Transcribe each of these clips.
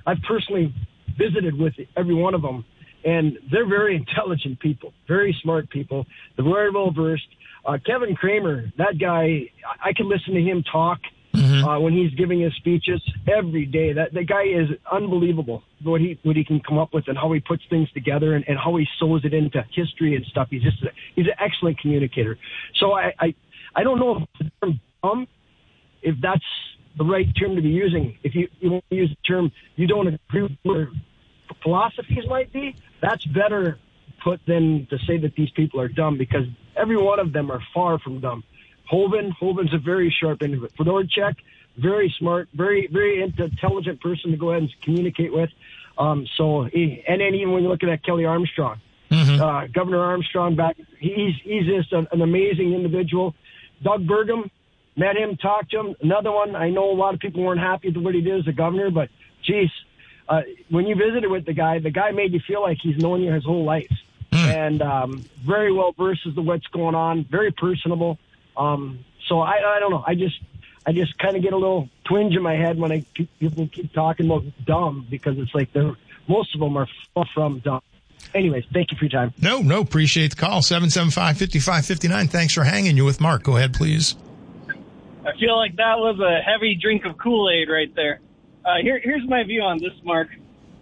I've personally visited with every one of them, and they're very intelligent people, very smart people. They're very well versed. Kevin Kramer, that guy, I can listen to him talk when he's giving his speeches every day. The guy is unbelievable what he can come up with and how he puts things together and how he sews it into history and stuff. He's an excellent communicator. So I don't know if the term dumb, if that's the right term to be using. If you want to use the term you don't agree with where philosophies might be, that's better put than to say that these people are dumb, because every one of them are far from dumb. Hoven's a very sharp individual. Fedorchak, very smart, very, very intelligent person to go ahead and communicate with. And then even when you're looking at Kelly Armstrong, Governor Armstrong he's just an amazing individual. Doug Burgum, met him, talked to him. Another one, I know a lot of people weren't happy with what he did as a governor, but geez, when you visited with the guy made you feel like he's known you his whole life. And very well versed as to what's going on, very personable. So I don't know. I just kind of get a little twinge in my head when people keep talking about dumb, because it's like most of them are far from dumb. Anyways, thank you for your time. No, appreciate the call. 775-5559. Thanks for hanging. You with Mark. Go ahead, please. I feel like that was a heavy drink of Kool-Aid right there. Here's my view on this, Mark.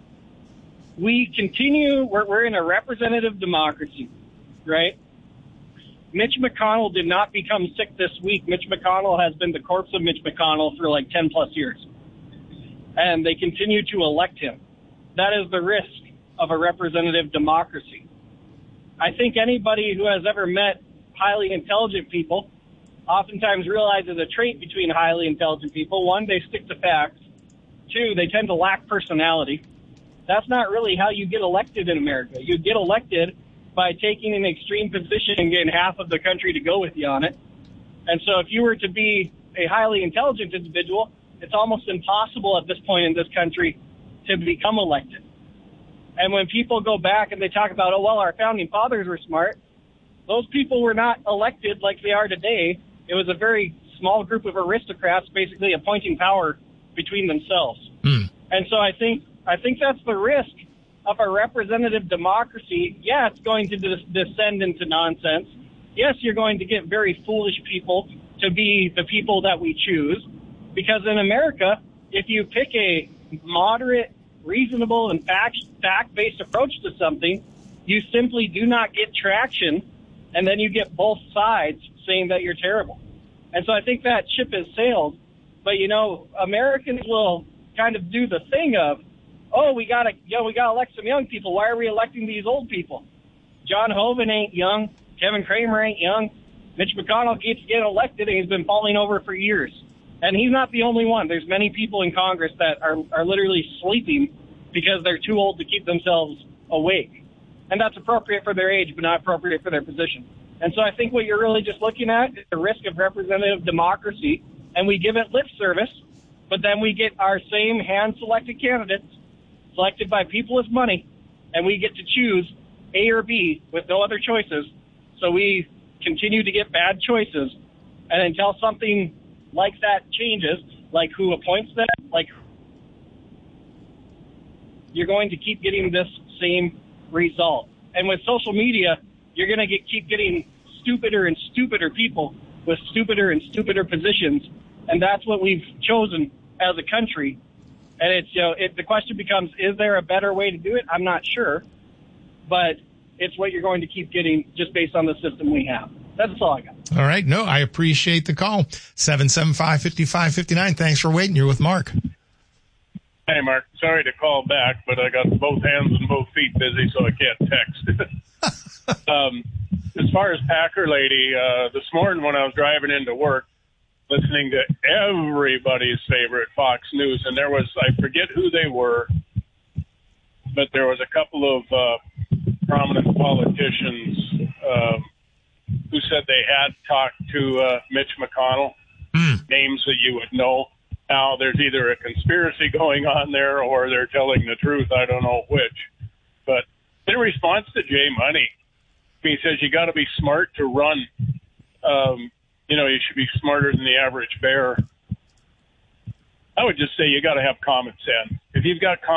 We're in a representative democracy, right? Mitch McConnell did not become sick this week. Mitch McConnell has been the corpse of Mitch McConnell for like 10 plus years. And they continue to elect him. That is the risk of a representative democracy. I think anybody who has ever met highly intelligent people oftentimes realizes a trait between highly intelligent people. One, they stick to facts. Two, they tend to lack personality. That's not really how you get elected in America. You get elected by taking an extreme position and getting half of the country to go with you on it. And so if you were to be a highly intelligent individual, it's almost impossible at this point in this country to become elected. And when people go back and they talk about, our founding fathers were smart, those people were not elected like they are today. It was a very small group of aristocrats basically appointing power between themselves. And so I think that's the risk of a representative democracy. Yeah, it's going to descend into nonsense. Yes, you're going to get very foolish people to be the people that we choose, because in America, if you pick a moderate, reasonable, and fact-based approach to something, you simply do not get traction, and then you get both sides saying that you're terrible. And so I think that ship has sailed. But, Americans will kind of do the thing of, we gotta elect some young people. Why are we electing these old people? John Hoeven ain't young. Kevin Kramer ain't young. Mitch McConnell keeps getting elected, and he's been falling over for years. And he's not the only one. There's many people in Congress that are literally sleeping because they're too old to keep themselves awake. And that's appropriate for their age, but not appropriate for their position. And so I think what you're really just looking at is the risk of representative democracy, and we give it lip service, but then we get our same hand-selected candidates selected by people with money, and we get to choose A or B with no other choices. So we continue to get bad choices. And until something like that changes, like who appoints them, you're going to keep getting this same result. And with social media, you're going to keep getting stupider and stupider people with stupider and stupider positions. And that's what we've chosen as a country. And it's, the question becomes, is there a better way to do it? I'm not sure, but it's what you're going to keep getting just based on the system we have. That's all I got. All right. No, I appreciate the call. 775-5559. Thanks for waiting. You're with Mark. Hey, Mark. Sorry to call back, but I got both hands and both feet busy, so I can't text. As far as Packer Lady, this morning when I was driving into work, listening to everybody's favorite Fox News, and there was, I forget who they were, but there was a couple of prominent politicians who said they had talked to Mitch McConnell, names that you would know. Now, there's either a conspiracy going on there or they're telling the truth. I don't know which. But in response to Jay Money, he says you got to be smart to run. You should be smarter than the average bear. I would just say you got to have common sense. If you've got